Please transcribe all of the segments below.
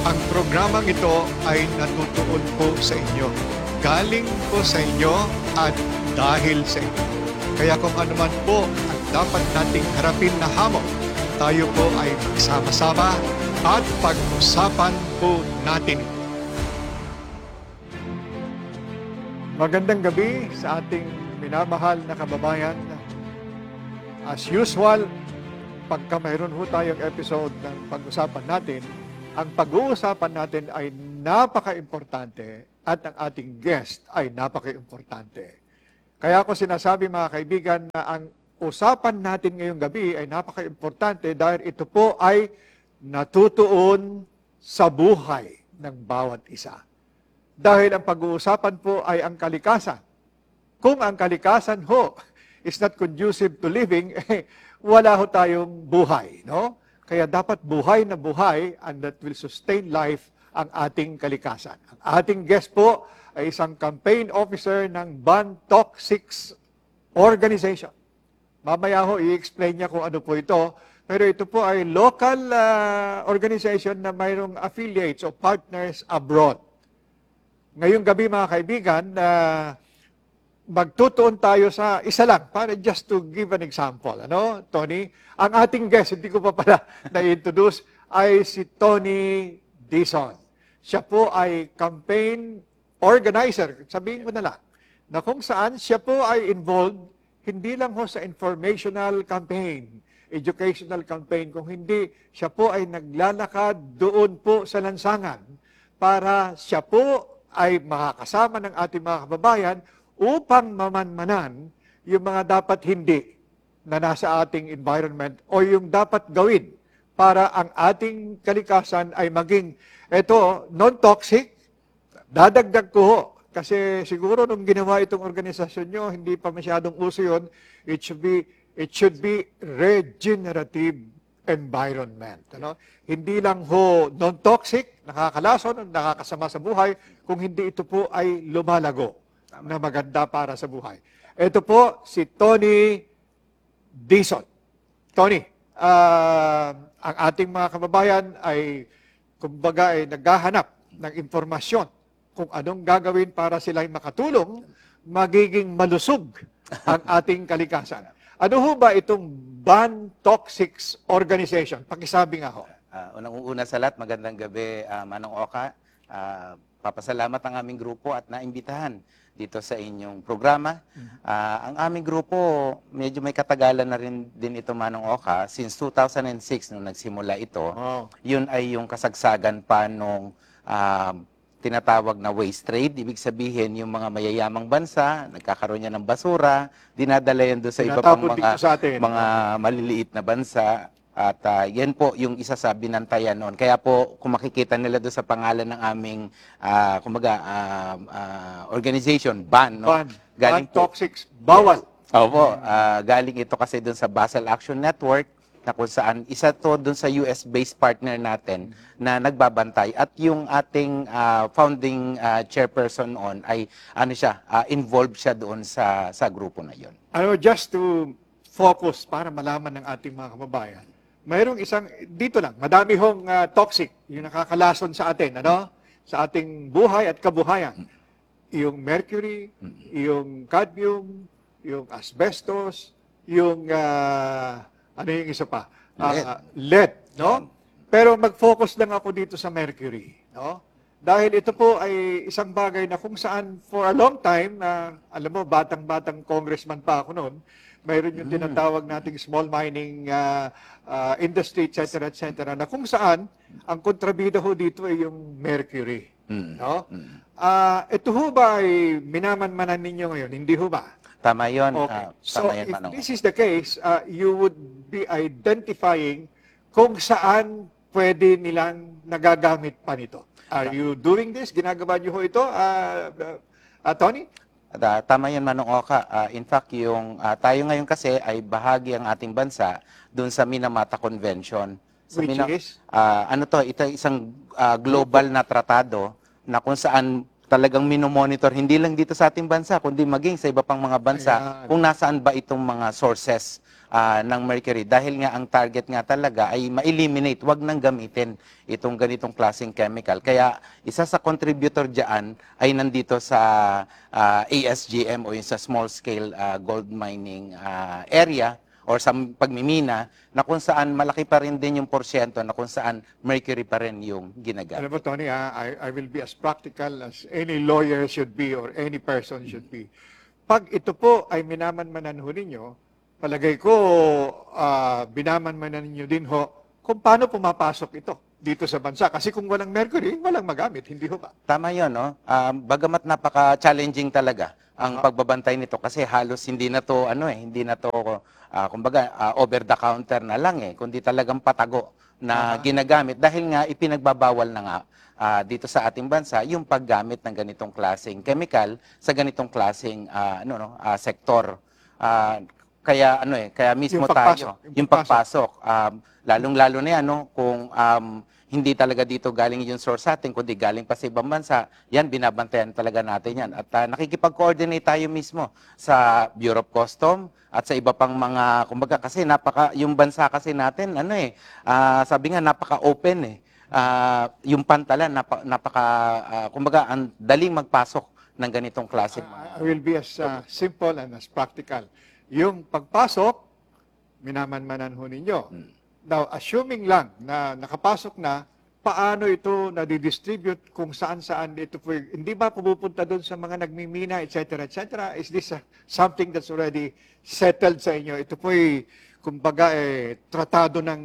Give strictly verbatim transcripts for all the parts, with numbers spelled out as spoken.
Ang programang ito ay natutuon po sa inyo. Galing po sa inyo at dahil sa inyo. Kaya kung anuman po ang dapat nating harapin na hamon, tayo po ay magsama-sama at pag-usapan po natin. Magandang gabi sa ating minamahal na kababayan. As usual, pagka mayroon ho tayong episode ng pag-usapan natin, ang pag-uusapan natin ay napaka-importante at ang ating guest ay napaka-importante. Kaya ako sinasabi mga kaibigan na ang usapan natin ngayong gabi ay napaka-importante dahil ito po ay natutuon sa buhay ng bawat isa. Dahil ang pag-uusapan po ay ang kalikasan. Kung ang kalikasan ho is not conducive to living, eh, wala ho tayong buhay, no? Kaya dapat buhay na buhay and that will sustain life ang ating kalikasan. Ang ating guest po ay isang campaign officer ng Ban Toxics Organization. Mamaya ho, i-explain niya kung ano po ito. Pero ito po ay local uh, organization na mayroong affiliates o partners abroad. Ngayong gabi mga kaibigan, uh, magtutuon tayo sa isa lang, para just to give an example. Ano, Tony? Ang ating guest, hindi ko pa pala na-introduce, ay si Tony Dizon. Siya po ay campaign organizer. Sabihin ko na lang, na kung saan siya po ay involved, hindi lang ho sa informational campaign, educational campaign, kung hindi, siya po ay naglalakad doon po sa lansangan para siya po ay makakasama ng ating mga kababayan upang mamanmanan yung mga dapat hindi na nasa ating environment o yung dapat gawin para ang ating kalikasan ay maging, eto, non-toxic. Dadagdag ko ho, kasi siguro nung ginawa itong organisasyon nyo, hindi pa masyadong uso yun, it should be, it should be regenerative environment. Ano? Hindi lang ho non-toxic, nakakalason, nakakasama sa buhay, kung hindi ito po ay lumalago na maganda para sa buhay. Ito po si Tony Dizon. Tony, uh, ang ating mga kababayan ay kumbaga ay naghahanap ng impormasyon kung anong gagawin para sila'y makatulong, magiging malusog ang ating kalikasan. Ano ho ba itong Ban Toxics Organization? Pakisabi nga ho. Uh, Unang-una sa lahat, magandang gabi, uh, Manong Oka. Uh, papasalamat ang aming grupo at naimbitahan dito sa inyong programa. Uh, ang aming grupo, medyo may katagalan na rin din ito, Manong Oka. Since two thousand six, nung nagsimula ito, oh. Yun ay yung kasagsagan pa nung uh, tinatawag na waste trade. Ibig sabihin, yung mga mayayamang bansa, nagkakaroon niya ng basura, dinadala yan doon sa iba pang mga, mga maliliit na bansa. At uh, yan po yung isa sa binantayan noon. Kaya po, kung makikita nila doon sa pangalan ng aming uh, kumbaga, uh, uh, organization, BAN. No? BAN, galing BAN Toxics, bawal. Yes. Opo, uh, galing ito kasi doon sa Basel Action Network, na kung saan isa to doon sa U S-based partner natin na nagbabantay. At yung ating uh, founding uh, chairperson on ay ano siya, uh, involved siya doon sa, sa grupo na yon. Ano, just to focus para malaman ng ating mga kababayan, mayroong isang, dito lang, madami hong uh, toxic, yung nakakalason sa atin, ano? Sa ating buhay at kabuhayan. Yung mercury, yung cadmium, yung asbestos, yung, uh, ano yung isa pa? Uh, lead. lead, no? Pero mag-focus lang ako dito sa mercury, no? Dahil ito po ay isang bagay na kung saan for a long time, na uh, alam mo, batang-batang congressman pa ako noon, mayroon yung tinatawag nating small mining uh, uh, industry, et cetera, et cetera, na kung saan ang kontrabida ho dito ay yung mercury. Mm. No? Mm. Uh, ito ho ba ay minamanmanan ninyo ngayon? Hindi ho ba? Tama yun. Okay. Uh, tama so yun, if Manong. this is the case, uh, you would be identifying kung saan pwede nilang nagagamit pa nito. Are you doing this? Ginagawa niyo ho ito, uh, uh, uh, Tony? Uh, tama yan, Manong Oka. Uh, in fact, yung uh, tayo ngayon kasi ay bahagi ang ating bansa doon sa Minamata Convention. Sa Which Mina, is? Uh, ano to, ito isang uh, global na tratado na kung saan talagang minomonitor, hindi lang dito sa ating bansa, kundi maging sa iba pang mga bansa, Ayan. kung nasaan ba itong mga sources ah, ng mercury. Dahil nga ang target nga talaga ay ma-eliminate, wag nang gamitin itong ganitong klaseng chemical. Kaya isa sa contributor dyan ay nandito sa ah, A S G M o yung sa small scale ah, gold mining ah, area or sa pagmimina na kung saan malaki pa rin din yung porsyento na kung saan mercury pa rin yung Alam ginagamit. mo, Tony, ah, I, I will be as practical as any lawyer should be or any person should be. Pag ito po ay minamanmanan ho ninyo, palagay ko, ah, binamanmanan ninyo din ho kung paano pumapasok ito dito sa bansa. Kasi kung walang mercury, walang magamit, hindi ho ba? Tama yun, no? Um, bagamat napaka-challenging talaga ang Aha. pagbabantay nito kasi halos hindi na to, ano eh, hindi na to, ah, kumbaga, ah, over the counter na lang eh, kundi talagang patago na Aha. ginagamit dahil nga ipinagbabawal na nga ah, dito sa ating bansa yung paggamit ng ganitong klaseng chemical sa ganitong klaseng ah, ano no, ah, sektor. Ah, kaya ano eh, kaya mismo Yung pagpasok, tayo, yung yung pagpasok. pagpasok, um, lalong-lalo na yan, no, kung um, hindi talaga dito galing yung source natin, kundi galing pa sa ibang bansa, yan, binabantayan talaga natin yan. At uh, nakikipag-coordinate tayo mismo sa Bureau of Custom at sa iba pang mga, kumbaga kasi napaka, yung bansa kasi natin, ano eh, ah, sabi nga, napaka-open eh. Ah, yung pantalan, napa, napaka, ah, kumbaga, ang daling magpasok ng ganitong klaseng I mga... I will be as uh, simple and as practical. Yung pagpasok, minamanmanan ho ninyo. Now, assuming lang na nakapasok na, paano ito nadidistribute kung saan-saan ito po, hindi ba pumupunta doon sa mga nagmimina, et cetera, et cetera? Is this uh, something that's already settled sa inyo? Ito po kumbaga, eh, tratado ng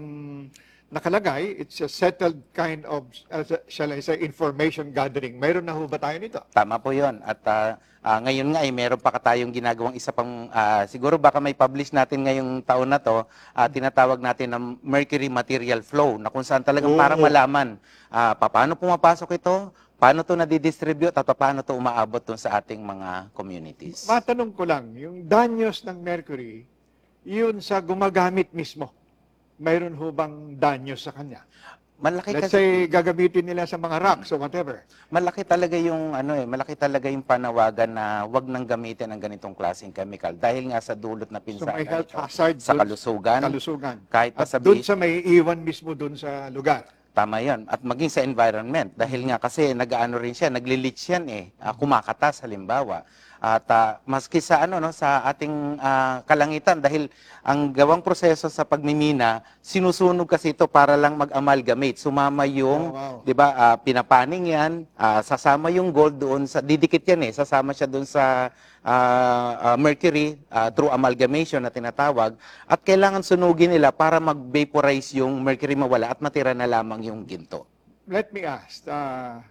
nakalagay, it's a settled kind of, uh, shall I say, information gathering. Mayroon na ho ba tayo nito? Tama po yon. At ah, ah, ngayon nga ay meron pa tayong ginagawang isa pang, ah, siguro baka may publish natin ngayong taon na to, ah, tinatawag natin ng mercury material flow, na kung saan talagang para Oo. malaman ah, paano pumapasok ito, paano to nadidistribute at paano to umaabot dun sa ating mga communities. Matanong ko lang, yung danyos ng mercury, yun sa gumagamit mismo. Mayroon ho bang danyos sa kanya? Malaki Let's kasi say, gagamitin nila sa mga rocks or whatever. malaki talaga yung ano eh, malaki talaga yung panawagan na wag nang gamitin ang ganitong klaseng chemical dahil nga sa dulot na So pinsala may health nito hazard sa dun- kalusugan, kalusugan. kahit pa At sa doon bi- sa may iwan mismo doon sa lugar. Tama yan. At maging sa environment. Dahil nga kasi nag-ano rin siya, nagli-leach yan eh. Ah, kumakatas halimbawa. At ah, maski sa ano no sa ating ah, kalangitan dahil ang gawang proseso sa pagmimina sinusunog kasi ito para lang mag-amalgamate. Sumama yung Oh, wow. 'di ba ah, pinapaning yan, ah, sasama yung gold doon sa didikit yan eh. Sasama siya doon sa ah, ah, mercury ah, through amalgamation na tinatawag at kailangan sunugin nila para mag-vaporize yung mercury mawala at matira na lamang yung ginto. Let me ask, uh,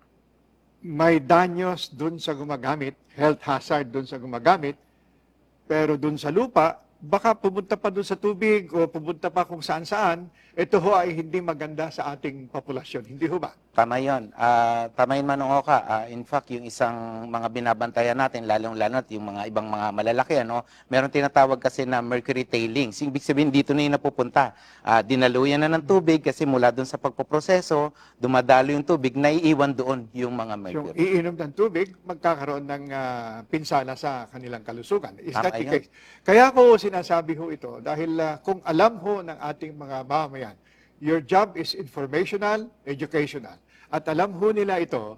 may danyos doon sa gumagamit, health hazard doon sa gumagamit, pero doon sa lupa, baka pumunta pa doon sa tubig o pumunta pa kung saan-saan, ito ho ay hindi maganda sa ating populasyon. Hindi ho ba? Tama yun. Ah, tama yun, Manong Oka. Ah, in fact, yung isang mga binabantayan natin, lalong-lalo at yung mga ibang mga malalaki, ano, meron tinatawag kasi na mercury tailings. Ibig sabihin, dito na yung napupunta. Ah, dinaluyan na ng tubig kasi mula doon sa pagpoproseso, dumadalo yung tubig, naiiwan doon yung mga Yung mercury. iinom ng tubig, magkakaroon ng ah, pinsala sa kanilang kalusugan. Is Tama that the yun. case? Kaya ko sinasabi ho ito dahil ah, kung alam ho ng ating mga mamamayan, your job is informational, educational. At alam ho nila ito,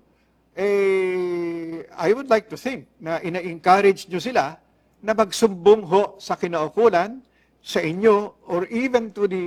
eh, I would like to think na ina-encourage nyo sila na magsumbong ho sa kinaukulan, sa inyo, or even to the,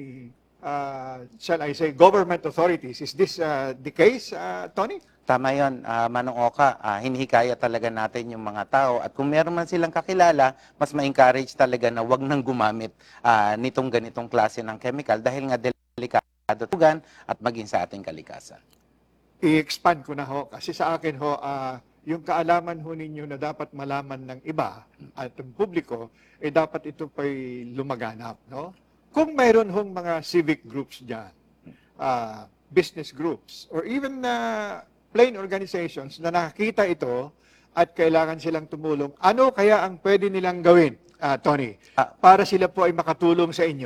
uh, shall I say, government authorities. Is this uh, the case, uh, Tony? Tama yun, ah, Manong Oka. Ah, hinihikaya talaga natin yung mga tao. At kung meron man silang kakilala, mas ma-encourage talaga na wag nang gumamit ah, nitong ganitong klase ng chemical dahil nga delikado tugan at maging sa ating kalikasan. I-expand ko na ho, kasi sa akin ho, ah, yung kaalaman ho ninyo na dapat malaman ng iba at ng publiko, eh dapat ito pa'y lumaganap, no? Kung mayroon hong mga civic groups dyan, ah, business groups, or even na plain organizations na nakakita ito at kailangan silang tumulong, ano kaya ang pwede nilang gawin, ah, Tony, Ah. para sila po ay makatulong sa inyo?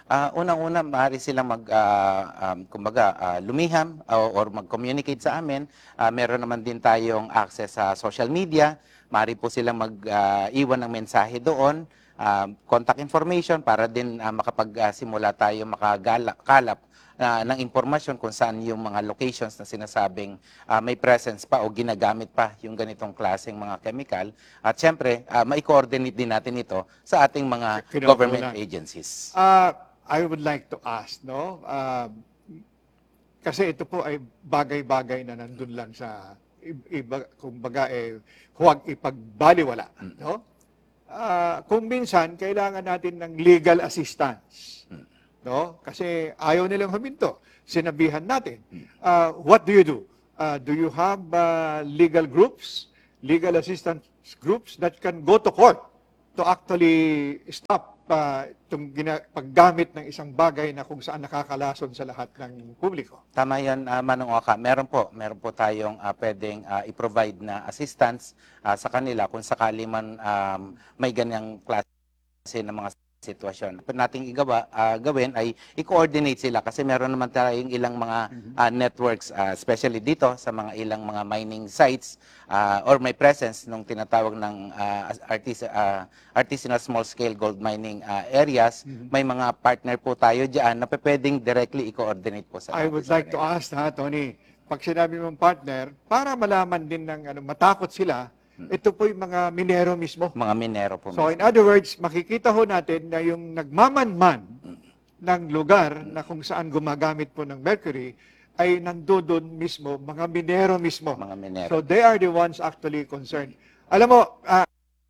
Ah, unang-una, maaari silang mag, ah, um, kumbaga, ah, lumiham o or mag-communicate sa amin. Ah, meron naman din tayong access sa social media. Maaari po silang mag-iwan ng mensahe doon, ah, contact information para din ah, makapagsimula tayo makakalap ah, ng impormasyon kung saan yung mga locations na sinasabing ah, may presence pa o ginagamit pa yung ganitong klaseng mga chemical. At syempre, ah, mai-coordinate din natin ito sa ating mga government Kinaukulan. agencies. Ah, I would like to ask, no? Ah, kasi ito po ay bagay-bagay na nandun lang sa i- iba, kumbaga eh, huwag ipagbaliwala, no? Ah, kung minsan kailangan natin ng legal assistance, no? Kasi ayaw nilang huminto. Sinabihan natin. Ah, what do you do? Ah, do you have ah, legal groups, legal assistance groups that can go to court to actually stop uh, itong gina- paggamit ng isang bagay na kung saan nakakalason sa lahat ng publiko? Tama yan, uh, Manong Oka. Meron po, meron po tayong ah, pwedeng ah, i-provide na assistance ah, sa kanila kung sakali man um, may ganyang klase ng mga sitwasyon. Pwede nating igawa, ah, gawin ay i-coordinate sila kasi meron naman tayong ilang mga ah, networks, ah, especially dito sa mga ilang mga mining sites ah, or may presence nung tinatawag ng ah, artis- ah, artisanal small scale gold mining ah, areas. May mga partner po tayo diyan na pe- pwedeng directly i-coordinate po sa I natin would sa like to kanila. ask, ha, Tony, pag sinabi mong partner, para malaman din ng ano, matakot sila, ito po yung mga minero mismo. Mga minero po So in mismo. other words, makikita ho natin na yung nagmamanman ng lugar na kung saan gumagamit po ng mercury ay nandoon mismo, mga minero mismo. Mga minero. So they are the ones actually concerned. Alam mo, ah,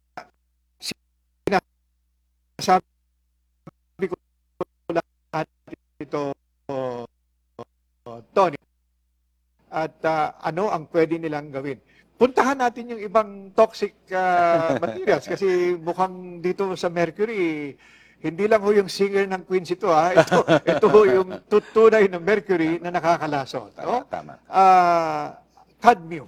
sabi ko lahat ito, oh, Tony, at ah, ano ang pwede nilang gawin. Puntahan natin yung ibang toxic ah, materials kasi mukhang dito sa mercury, hindi lang ho yung singer ng Queens ito ha. Ito, ito ho yung tutunay ng mercury na nakakalason. Tama, No? tama. Ah, cadmium.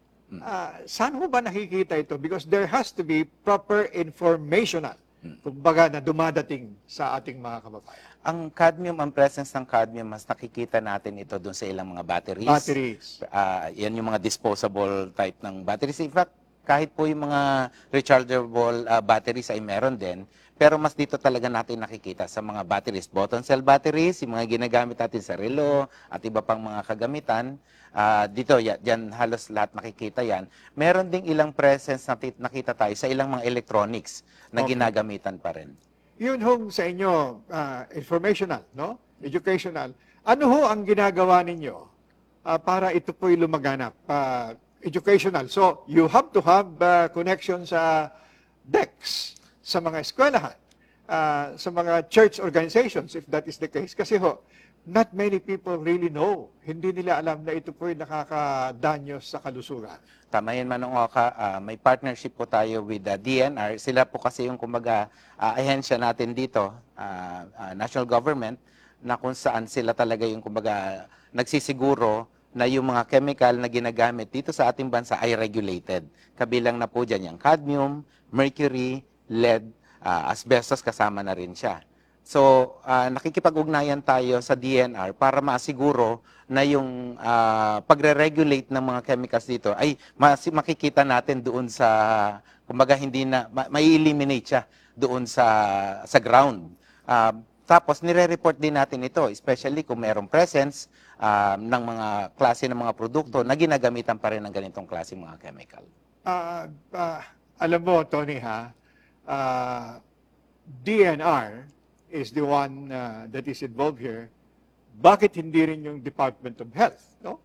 Ah, saan mo ba nakikita ito? Because there has to be proper informational, kumbaga na dumadating sa ating mga kababayan. Ang cadmium, ang presence ng cadmium, mas nakikita natin ito doon sa ilang mga batteries. Batteries. Ah, yan yung mga disposable type ng batteries. In fact, kahit po yung mga rechargeable ah, batteries ay meron din, pero mas dito talaga natin nakikita sa mga batteries. Button cell batteries, yung mga ginagamit natin sa relo at iba pang mga kagamitan. Ah, dito, yan, yan halos lahat makikita yan. Meron ding ilang presence na tit- nakita tayo sa ilang mga electronics na Okay. ginagamitan pa rin. Yun hong sa inyo, ah, informational, no? Educational. Ano ho ang ginagawa ninyo ah, para ito po'y lumaganap? Ah, educational. So, you have to have ah, connection sa D E Cs, sa mga eskwelahan, ah, sa mga church organizations, if that is the case. Kasi ho, not many people really know. Hindi nila alam na ito po'y nakakadanyos sa kalusugan. Tama yan, Manong Oka. Ah, may partnership po tayo with the D N R. Sila po kasi yung kumbaga ah, ahensya natin dito, ah, ah, national government, na kung saan sila talaga yung kumbaga nagsisiguro na yung mga chemical na ginagamit dito sa ating bansa ay regulated. Kabilang na po dyan yung cadmium, mercury, lead, ah, asbestos kasama na rin siya. So, ah, nakikipag-ugnayan tayo sa D N R para masiguro na yung ah, pagre-regulate ng mga chemicals dito ay mas, makikita natin doon sa, kumbaga hindi na, ma- mai-eliminate siya doon sa, sa ground. Ah, tapos, nire-report din natin ito, especially kung mayroong presence ah, ng mga klase ng mga produkto na ginagamitan pa rin ng ganitong klase mga chemical. Ah, ah, alam mo, Tony, ha? Ah, D N R is the one uh, that is involved here. Bakit hindi rin yung Department of Health, no?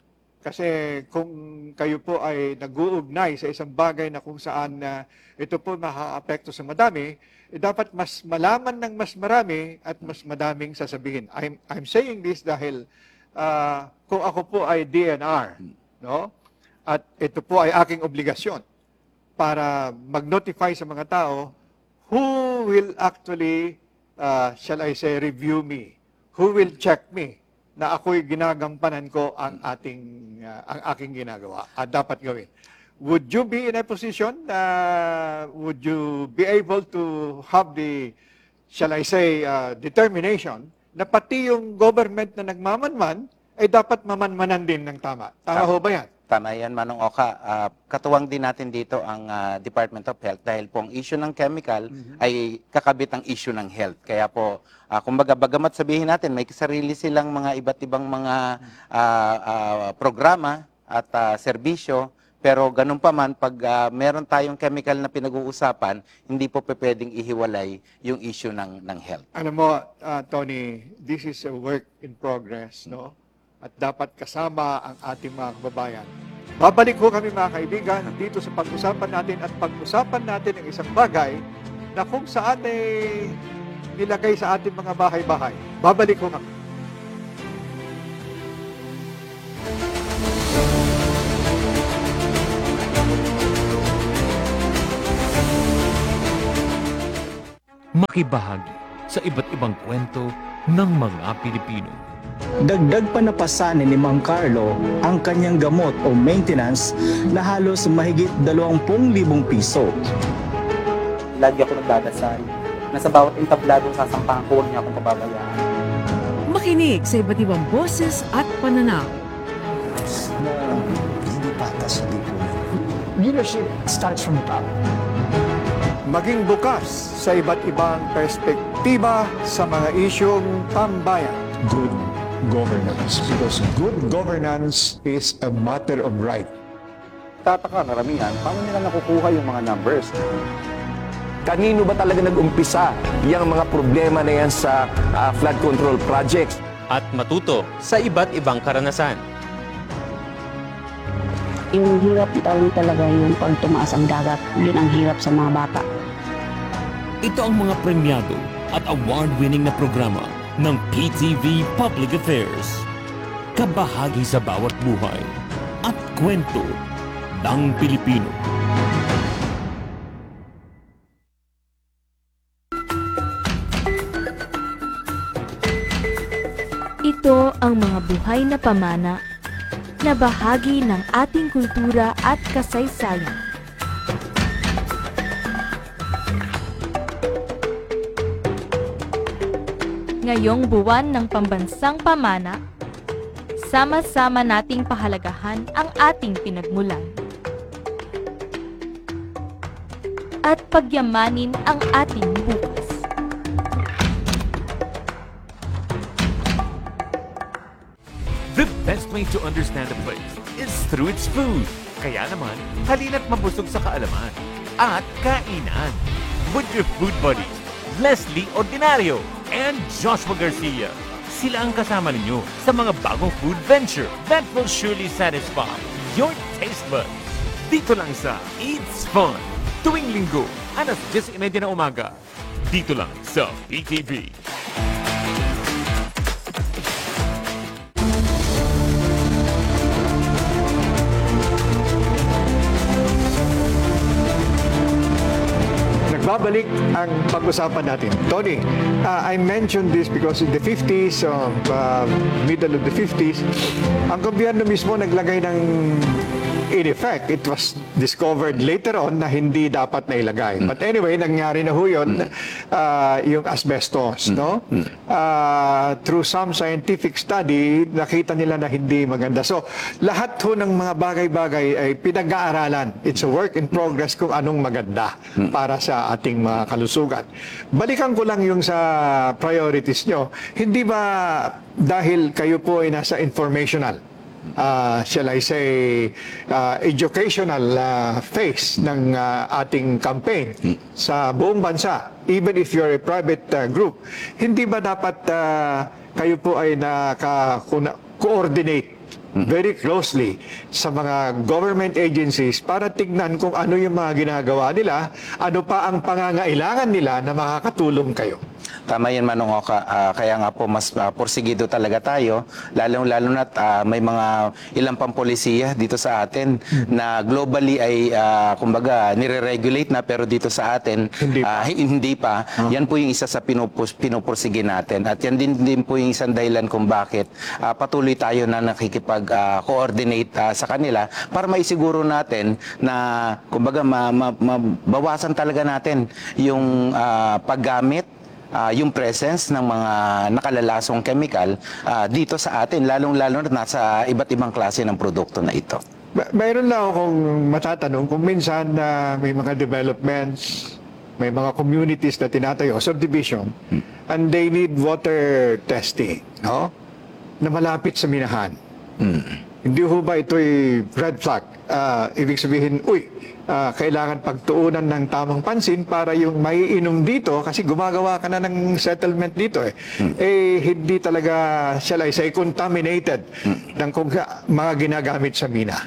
Kasi kung kayo po ay nag-uugnay sa isang bagay na kung saan uh, ito po makaapekto sa madami, eh, dapat mas malaman ng mas marami at mas madaming sasabihin. I'm, I'm saying this dahil uh, kung ako po ay D N R, no? At ito po ay aking obligasyon para mag-notify sa mga tao who will actually, uh, shall I say, review me? Who will check me na ako'y ginagampanan ko ang ating uh, ang aking ginagawa at dapat gawin? Would you be in a position, uh, would you be able to have the shall I say, uh, determination na pati yung government na nagmamanman ay dapat mamanmanan din ng tama. Tama ho ba yan? Tama yan, Manong Oka. Ah, katuwang din natin dito ang ah, Department of Health dahil po ang issue ng chemical ay kakabit ang issue ng health. Kaya po, ah, kumbaga, bagamat sabihin natin, may sarili silang mga iba't ibang mga ah, ah, programa at ah, serbisyo, pero ganun pa man, pag ah, meron tayong chemical na pinag-uusapan, hindi po pe pwedeng ihiwalay yung issue ng, ng health. Alam mo, uh, Tony, this is a work in progress, no? At dapat kasama ang ating mga kababayan. Babalik ko kami mga kaibigan dito sa pag-usapan natin at pag-usapan natin ang isang bagay na kung saan ay nilagay sa ating mga bahay-bahay. Babalik ko kami. Makibahagi sa iba't ibang kwento ng mga Pilipino. Dagdag pa napasanin ni Mang Carlo ang kanyang gamot o maintenance na halos mahigit dalawampung libong piso. Lagi ako nagdadasal na sa bawat intabladong sasampahan ko, huwag niya akong pababayaan. Makinig sa iba't ibang boses at pananaw. Na hindi patas dito. Leadership starts from the top. Maging bukas sa iba't ibang perspektiba sa mga isyong tambayan. Good governance, because good governance is a matter of right. Tataka naramihan, paano nila nakukuha yung mga numbers? Kanino ba talaga nag-umpisa yung mga problema na yan sa uh, flood control projects? At matuto sa iba't ibang karanasan. Yung hirap daw talaga yung pag tumaas ang dagat, yun ang hirap sa mga bata. Ito ang mga premyado at award-winning na programa ng P T V Public Affairs. Kabahagi sa bawat buhay at kwento ng Pilipino. Ito ang mga buhay na pamana na bahagi ng ating kultura at kasaysayan. Ngayong buwan ng pambansang pamana, sama-sama nating pahalagahan ang ating pinagmulan at pagyamanin ang ating bukas. The best way to understand a place is through its food. Kaya naman, halina't mabusog sa kaalaman at kainan with your food buddies, Leslie Ordinario and Joshua Garcia. Sila ang kasama ninyo sa mga bagong food venture that will surely satisfy your taste buds. Dito lang sa Eats Fun, tuwing linggo, alas diyes trenta na umaga. Dito lang sa P T V. Babalik ang pag-usapan natin. Tony, uh, I mentioned this because in the fifties, uh, uh, middle of the fifties, ang gobyerno mismo naglagay ng, in effect, it was discovered later on na hindi dapat na ilagay. But anyway, nangyari na ho yun, uh, yung asbestos, no? Uh, through some scientific study, nakita nila na hindi maganda. So, lahat ho ng mga bagay-bagay ay pinag-aaralan. It's a work in progress kung anong maganda para sa ating mga kalusugan. Balikan ko lang yung sa priorities nyo. Hindi ba dahil kayo po ay nasa informational, Uh, shall I say, uh, educational uh, phase ng uh, ating campaign sa buong bansa, even if you're a private uh, group, hindi ba dapat uh, kayo po ay naka-coordinate very closely sa mga government agencies para tignan kung ano yung mga ginagawa nila, ano pa ang pangangailangan nila na makakatulong kayo? Tama yan, Manong Oka. Uh, kaya nga po, mas uh, porsigido talaga tayo, lalong-lalo na't uh, may mga ilang pampolisiya dito sa atin na globally ay, uh, kumbaga, nire-regulate na, pero dito sa atin, hindi pa. Uh, hindi pa. Huh? Yan po yung isa sa pinupus, pinupursige natin. At yan din, din po yung isang dahilan kung bakit uh, patuloy tayo na nakikipag-coordinate uh, uh, sa kanila para maisiguro natin na, kumbaga, ma- ma- mabawasan talaga natin yung uh, paggamit ah, yung presence ng mga nakalalasong chemical ah, dito sa atin, lalong-lalo na nasa iba't ibang klase ng produkto na ito. Ma- Mayroon lang akong matatanong kung minsan na may mga developments, may mga communities na tinatayo, subdivision, and they need water testing, no? Na malapit sa minahan. Hindi ho ba ito'y red flag? Ah, ibig sabihin, uy, ah, kailangan pagtuunan ng tamang pansin para yung maiinom dito, kasi gumagawa ka na ng settlement dito eh, eh hindi talaga, shall I say, contaminated ng kung mga ginagamit sa mina.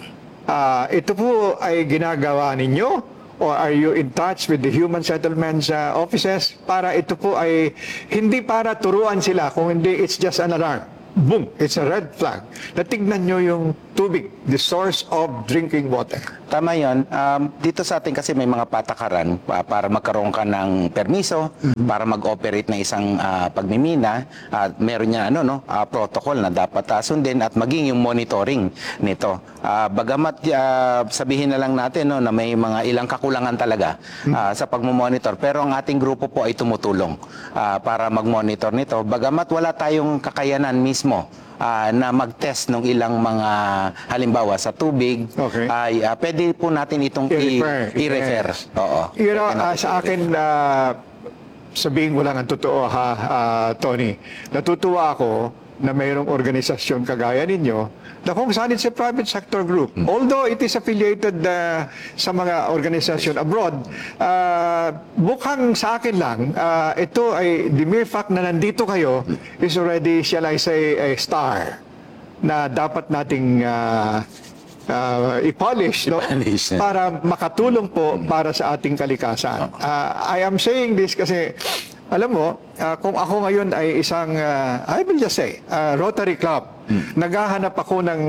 Ah, ito po ay ginagawa ninyo? Or are you in touch with the human settlements uh, offices para ito po ay hindi para turuan sila, kung hindi it's just an alarm. Boom! It's a red flag. Natignan nyo yung tubig, the source of drinking water. Tama yun. Um, dito sa atin kasi may mga patakaran pa- para magkaroon ka ng permiso, para mag-operate na isang ah, pagmimina. At meron niya ano, no, ah, protocol na dapat ah, sundin at maging yung monitoring nito. Ah, bagamat ah, sabihin na lang natin no, na may mga ilang kakulangan talaga ah, sa pagmumonitor. Pero ang ating grupo po ay tumutulong ah, para mag-monitor nito. Bagamat wala tayong kakayanan mismo Ah, na mag-test ng ilang mga halimbawa sa tubig, Okay. ay ah, pwede po natin itong i- I-refer. i-refer. Oo. You know, ah, sa akin, uh, sabihin ko lang ang totoo ha, ah, Tony. Natutuwa ako na mayroong organisasyon kagaya ninyo na kung saan it's a private sector group. Although it is affiliated uh, sa mga organisasyon abroad, uh, mukhang sa akin lang, uh, ito ay the mere fact na nandito kayo is already, shall I say, a star na dapat nating uh, uh, i-polish, no? I-polish. Para makatulong po para sa ating kalikasan. Uh, I am saying this kasi alam mo, ah, kung ako ngayon ay isang, ah, I will just say, ah, Rotary Club, naghahanap ako ng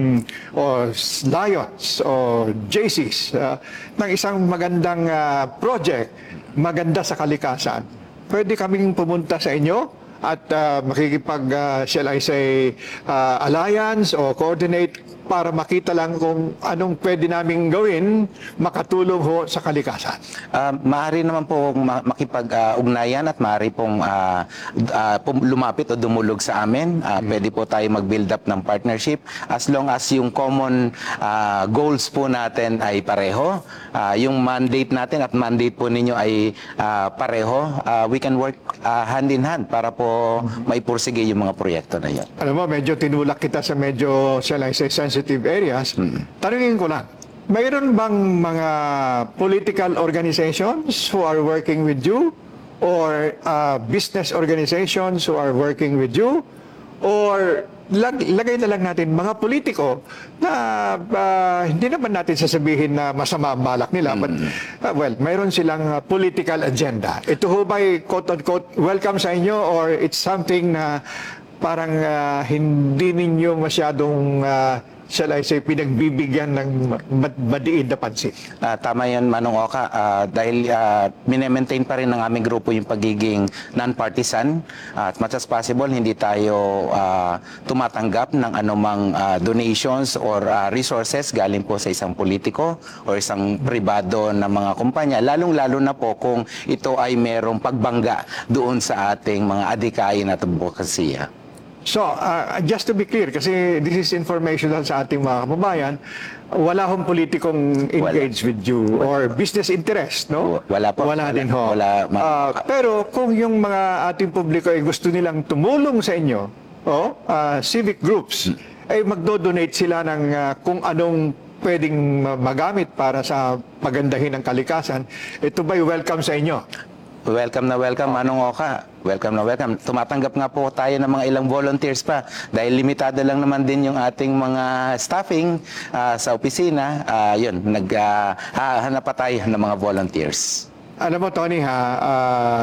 o Lions o J Cs ah, ng isang magandang ah, project, maganda sa kalikasan. Pwede kaming pumunta sa inyo at ah, makikipag, ah, shall I say, ah, alliance o coordinate para makita lang kung anong pwede naming gawin makatulong ho sa kalikasan. Ah, maaari naman po ma- makipag-ugnayan at maaari pong ah, ah, pum- lumapit o dumulog sa amin. Ah, Pwede po tayo mag-build up ng partnership as long as yung common ah, goals po natin ay pareho. Ah, yung mandate natin at mandate po ninyo ay ah, pareho. Ah, we can work ah, hand in hand para po maipursige yung mga proyekto na yun. Alam mo, medyo tinulak kita sa medyo, shall I say, sensitive areas. Tanungin ko lang, mayroon bang mga political organizations who are working with you? Or uh, business organizations who are working with you? Or lag, lagay na lang natin mga politiko na uh, hindi naman natin sasabihin na masama ang balak nila. But, uh, well, mayroon silang uh, political agenda. Ito ho ba'y quote-unquote welcome sa inyo or it's something na parang uh, hindi ninyo masyadong uh, shall I say, pinagbibigyan ng mad- madiin na pansin? Ah, tama yan, Manong Oka. Ah, dahil uh, minemaintain pa rin ng aming grupo yung pagiging non-partisan. At much as possible, hindi tayo ah, tumatanggap ng anumang ah, donations or ah, resources galing po sa isang politiko o isang pribado na mga kumpanya. Lalong-lalo na po kung ito ay merong pagbangga doon sa ating mga adikain at advokasya. So, uh, just to be clear, kasi this is informational sa ating mga kababayan, wala hong politikong engage with you or business interest, no? Wala po. Wala din ho. Wala, ma- Ah, pero kung yung mga ating publiko ay gusto nilang tumulong sa inyo, oh, ah, civic groups, ay magdo-donate sila ng ah, kung anong pwedeng ma- magamit para sa pagandahin ng kalikasan, ito ba'y welcome sa inyo? Welcome na welcome, Manong Oka. Welcome na welcome. Tumatanggap nga po tayo ng mga ilang volunteers pa dahil limitado lang naman din yung ating mga staffing ah, sa opisina. Ah, yun, naghahanap pa tayo ng mga volunteers. Alam mo, Tony, ha, ah,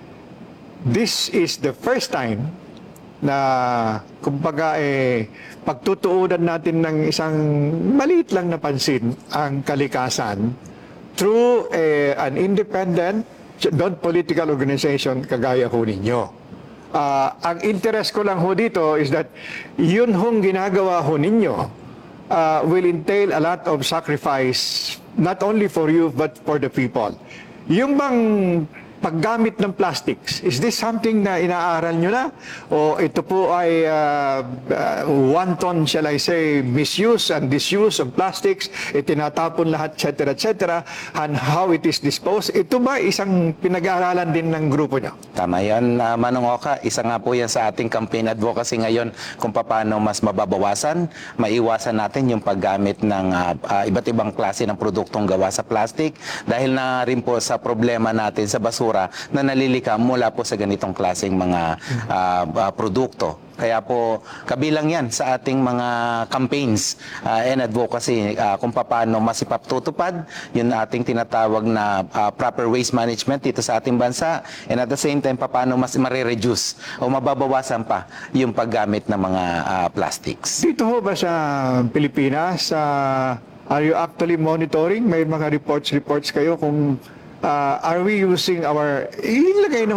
this is the first time na, kumbaga, eh, pagtutuunan natin ng isang maliit lang na pansin ang kalikasan through eh, an independent, non-political organization kagaya ho ninyo. Ah, ang interest ko lang ho dito is that yun hong ginagawa ho ninyo uh, will entail a lot of sacrifice not only for you but for the people. Yung bang paggamit ng plastics. Is this something na inaaral nyo na? O ito po ay uh, uh, wanton, shall I say, misuse and disuse of plastics, itinatapon lahat, et cetera, et cetera, and how it is disposed. Ito ba isang pinag-aaralan din ng grupo nyo? Tama yan, uh, Manong Oka. Isa nga po yan sa ating campaign advocacy ngayon kung paano mas mababawasan, maiwasan natin yung paggamit ng uh, uh, iba't ibang klase ng produktong gawa sa plastic dahil na rin po sa problema natin sa basura na nalilikha mula po sa ganitong klaseng mga uh, uh, produkto. Kaya po kabilang yan sa ating mga campaigns uh, and advocacy uh, kung paano mas ipatutupad yung ating tinatawag na uh, proper waste management dito sa ating bansa, and at the same time paano mas marireduce o mababawasan pa yung paggamit ng mga uh, plastics. Dito ho ba sa Pilipinas, uh, are you actually monitoring? May mga reports reports kayo kung uh, are we using our ilagay na